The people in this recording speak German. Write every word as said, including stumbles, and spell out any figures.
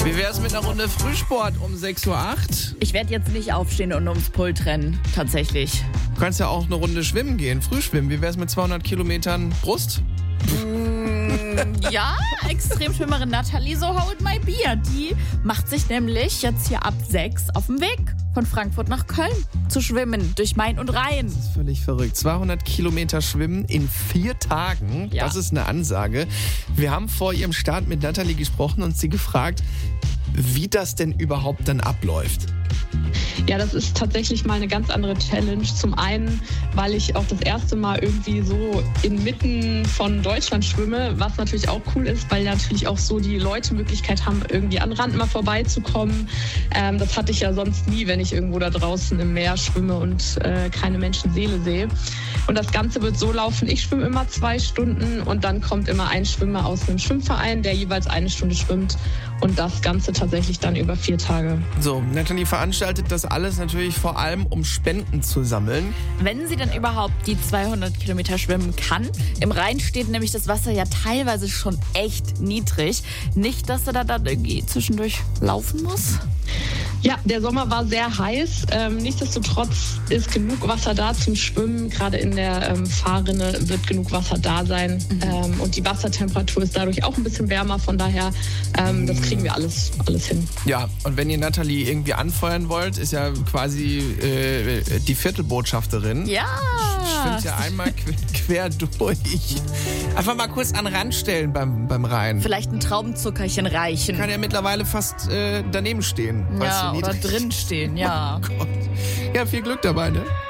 Wie wär's mit einer Runde Frühsport um sechs Uhr acht? Ich werde jetzt nicht aufstehen und ums Pult rennen, tatsächlich. Du kannst ja auch eine Runde schwimmen gehen, Frühschwimmen. Wie wär's mit zweihundert Kilometern Brust? Ja, Extremschwimmerin Nathalie, so hold my beer. Die macht sich nämlich jetzt hier ab sechs auf den Weg von Frankfurt nach Köln zu schwimmen durch Main und Rhein. Das ist völlig verrückt. zweihundert Kilometer schwimmen in vier Tagen, Ja. Das ist eine Ansage. Wir haben vor ihrem Start mit Nathalie gesprochen und sie gefragt, wie das denn überhaupt dann abläuft. Ja, das ist tatsächlich mal eine ganz andere Challenge. Zum einen, weil ich auch das erste Mal irgendwie so inmitten von Deutschland schwimme, was natürlich auch cool ist, weil natürlich auch so die Leute Möglichkeit haben, irgendwie an den Rand mal vorbeizukommen. Ähm, das hatte ich ja sonst nie, wenn ich irgendwo da draußen im Meer schwimme und äh, keine Menschenseele sehe. Und das Ganze wird so laufen, ich schwimme immer zwei Stunden und dann kommt immer ein Schwimmer aus einem Schwimmverein, der jeweils eine Stunde schwimmt und das Ganze tatsächlich dann über vier Tage. So, Nathalie veranstaltet das alles natürlich vor allem, um Spenden zu sammeln. Wenn sie denn überhaupt die zweihundert Kilometer schwimmen kann. Im Rhein steht nämlich das Wasser ja teilweise schon echt niedrig. Nicht, dass sie da dann irgendwie zwischendurch laufen muss? Ja, der Sommer war sehr heiß. Ähm, nichtsdestotrotz ist genug Wasser da zum Schwimmen. Gerade in der ähm, Fahrrinne wird genug Wasser da sein. Mhm. Ähm, und die Wassertemperatur ist dadurch auch ein bisschen wärmer. Von daher, ähm, das kriegen wir alles, alles hin. Ja, und wenn ihr Nathalie irgendwie anfeuern wollt, ist ja quasi äh, die Viertelbotschafterin. Ja. Schwimmt ja einmal quer durch. Einfach mal kurz an den Rand stellen beim, beim Rhein. Vielleicht ein Traubenzuckerchen reichen. Kann ja mittlerweile fast äh, daneben stehen. Ja, oder drin stehen, ja. Oh Gott. Ja, viel Glück dabei, ne?